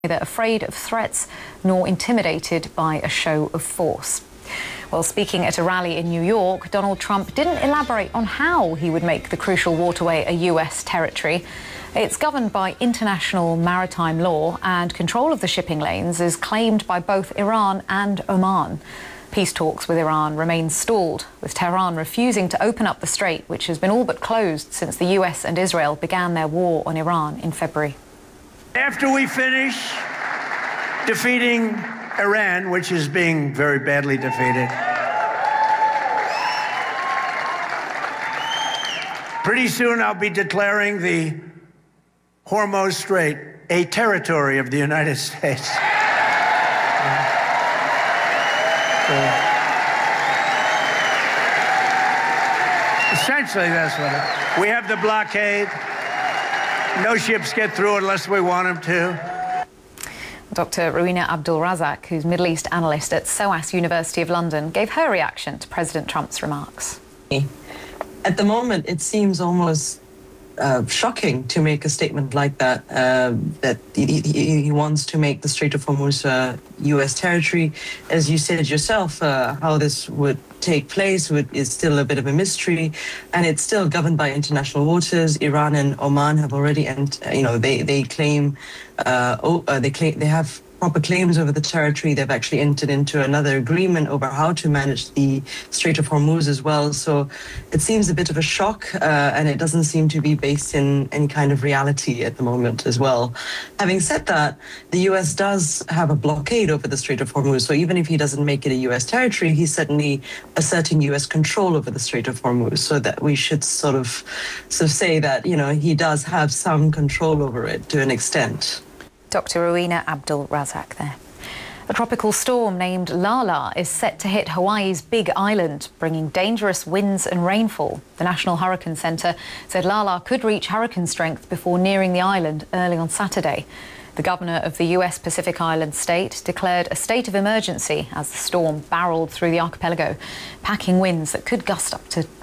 neither afraid of threats nor intimidated by a show of force. Well, speaking at a rally in New York, Donald Trump didn't elaborate on how he would make the crucial waterway a US territory. It's governed by international maritime law, and control of the shipping lanes is claimed by both Iran and Oman. Peace talks with Iran remain stalled, with Tehran refusing to open up the strait, which has been all but closed since the US and Israel began their war on Iran in February. After we finish defeating Iran, which is being very badly defeated, pretty soon I'll be declaring the Hormuz Strait a territory of the United States. Essentially, that's what it is. We have the blockade. No ships get through unless we want them to. Dr. Rowena Abdul-Razak, who's Middle East analyst at SOAS University of London, gave her reaction to President Trump's remarks. At the moment, it seems almost shocking to make a statement like that, that he wants to make the Strait of Hormuz U.S. territory. As you said yourself, how this would take place is still a bit of a mystery, and it's still governed by international waters. Iran and Oman have already, and they claim they have proper claims over the territory. They've actually entered into another agreement over how to manage the Strait of Hormuz as well. So it seems a bit of a shock, and it doesn't seem to be based in any kind of reality at the moment as well. Having said that, the US does have a blockade over the Strait of Hormuz. So even if he doesn't make it a US territory, he's certainly asserting US control over the Strait of Hormuz. So that we should sort of say that, he does have some control over it to an extent. Dr. Rowena Abdul-Razak there. A tropical storm named Lala is set to hit Hawaii's Big Island, bringing dangerous winds and rainfall. The National Hurricane Center said Lala could reach hurricane strength before nearing the island early on Saturday. The governor of the US Pacific Island state declared a state of emergency as the storm barreled through the archipelago, packing winds that could gust up to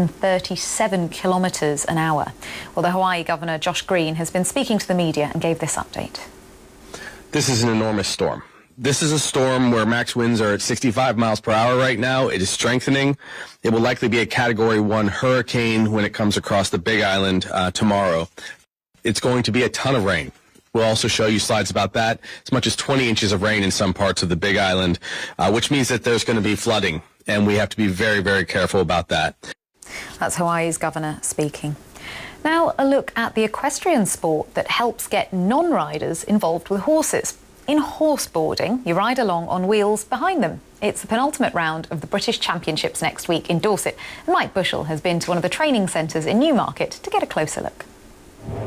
137 kilometers an hour. Well, the Hawaii governor, Josh Green, has been speaking to the media and gave this update. This is an enormous storm. This is a storm where max winds are at 65 miles per hour right now. It is strengthening. It will likely be a Category 1 hurricane when it comes across the Big Island tomorrow. It's going to be a ton of rain. We'll also show you slides about that. As much as 20 inches of rain in some parts of the Big Island, which means that there's going to be flooding, and we have to be very, very careful about that. That's Hawaii's governor speaking. Now, a look at the equestrian sport that helps get non-riders involved with horses. In horseboarding, you ride along on wheels behind them. It's the penultimate round of the British Championships next week in Dorset. Mike Bushell has been to one of the training centres in Newmarket to get a closer look.